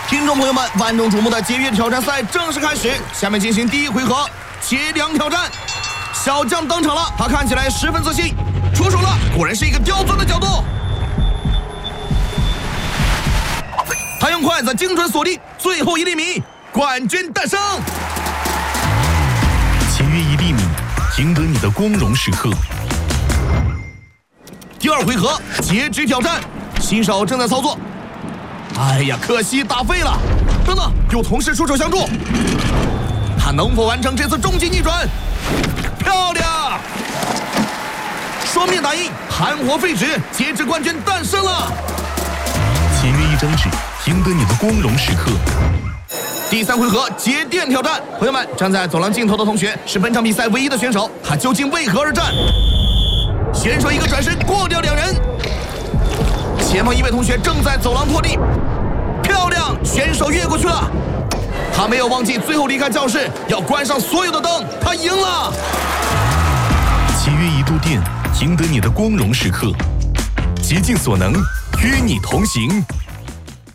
听众朋友们，万众瞩目的节约挑战赛正式开始，下面进行第一回合接梁挑战。小将登场了，他看起来十分自信，出手了，果然是一个刁钻的角度。他用筷子精准锁定最后1厘米，冠军诞生。 节约1厘米，赢得你的光荣时刻。 第二回合截肢挑战，新手正在操作。哎呀，可惜打废了。等等，有同事出手相助，他能否完成这次终极逆转？漂亮！双面打印，含活废纸，截肢冠军诞生了。 节约1张纸，赢得你的光荣时刻。 第3回合节电挑战，朋友们，站在走廊尽头的同学是本场比赛唯一的选手，他究竟为何而战？选手一个转身过掉2人，前方一位同学正在走廊拖地，漂亮，选手越过去了。他没有忘记最后离开教室要关上所有的灯，他赢了。 节约1度电，赢得你的光荣时刻。竭尽所能，与你同行。